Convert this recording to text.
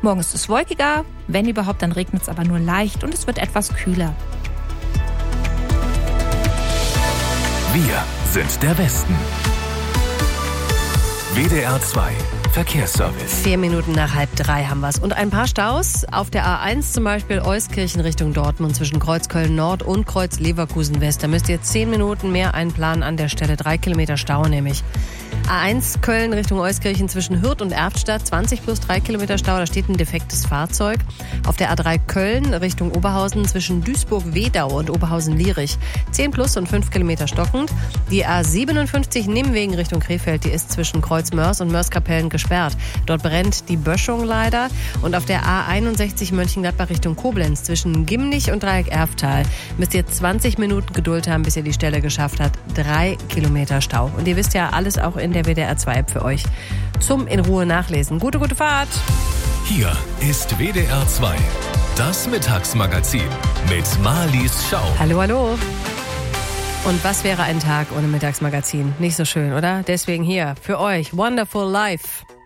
Morgen ist es wolkiger, wenn überhaupt, dann regnet es aber nur leicht und es wird etwas kühler. Wir sind der Westen. WDR 2 Verkehrsservice. 4 Minuten nach 2:30 haben wir es. Und ein paar Staus. Auf der A1 zum Beispiel Euskirchen Richtung Dortmund zwischen Kreuz Köln Nord und Kreuz Leverkusen West. Da müsst ihr 10 Minuten mehr einplanen an der Stelle. 3 Kilometer Stau nämlich. A1 Köln Richtung Euskirchen zwischen Hürth und Erftstadt 20 plus 3 Kilometer Stau. Da steht ein defektes Fahrzeug. Auf der A3 Köln Richtung Oberhausen zwischen Duisburg-Wedau und Oberhausen-Lierich 10 plus und 5 Kilometer stockend. Die A57 Nimwegen Richtung Krefeld, die ist zwischen Kreuz Mörs und Mörs-Kapellen gesperrt. Dort brennt die Böschung leider. Und auf der A61 Mönchengladbach Richtung Koblenz zwischen Gimnich und Dreieck Erftal müsst ihr 20 Minuten Geduld haben, bis ihr die Stelle geschafft habt. 3 Kilometer Stau. Und ihr wisst ja, alles auch in der WDR 2 App für euch zum in Ruhe nachlesen. Gute Fahrt! Hier ist WDR 2, das Mittagsmagazin mit Marlies Schau. Hallo. Und was wäre ein Tag ohne Mittagsmagazin? Nicht so schön, oder? Deswegen hier für euch Wonderful Life.